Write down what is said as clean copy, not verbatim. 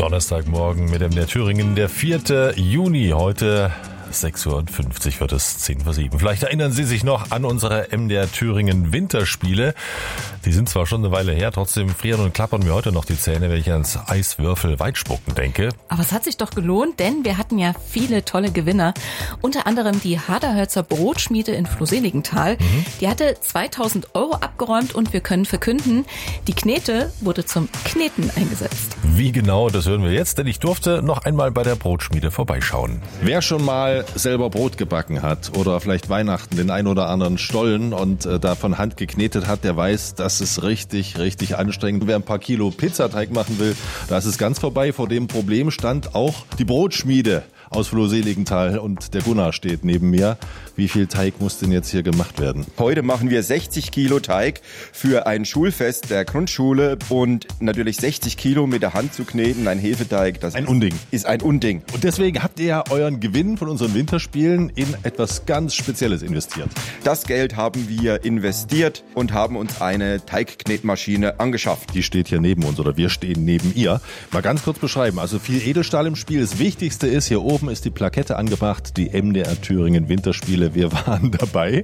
Donnerstagmorgen mit MDR Thüringen, der 4. Juni. Heute 6.50 Uhr wird es, 10:07. Vielleicht erinnern Sie sich noch an unsere MDR Thüringen Winterspiele. Die sind zwar schon eine Weile her, trotzdem frieren und klappern mir heute noch die Zähne, wenn ich ans Eiswürfel-Weitspucken denke. Aber es hat sich doch gelohnt, denn wir hatten ja viele tolle Gewinner. Unter anderem die Haderhölzer Brotschmiede in Flohseligenthal. Die hatte 2.000 € abgeräumt und wir können verkünden, die Knete wurde zum Kneten eingesetzt. Wie genau, das hören wir jetzt, denn ich durfte noch einmal bei der Brotschmiede vorbeischauen. Wer schon mal selber Brot gebacken hat oder vielleicht Weihnachten den ein oder anderen Stollen und da von Hand geknetet hat, der weiß, das ist richtig, richtig anstrengend. Wer ein paar Kilo Pizzateig machen will, da ist es ganz vorbei. Vor dem Problem stand auch die Brotschmiede aus Flohseligenthal und der Gunnar steht neben mir. Wie viel Teig muss denn jetzt hier gemacht werden? Heute machen wir 60 Kilo Teig für ein Schulfest der Grundschule und natürlich 60 Kilo mit der Hand zu kneten, ein Hefeteig, das Ein Unding. ist ein Unding. Und deswegen habt ihr ja euren Gewinn von unseren Winterspielen in etwas ganz Spezielles investiert. Das Geld haben wir investiert und haben uns eine Teigknetmaschine angeschafft. Die steht hier neben uns oder wir stehen neben ihr. Mal ganz kurz beschreiben. Also viel Edelstahl im Spiel. Das Wichtigste ist, hier oben ist die Plakette angebracht, die MDR Thüringen Winterspiele. Wir waren dabei.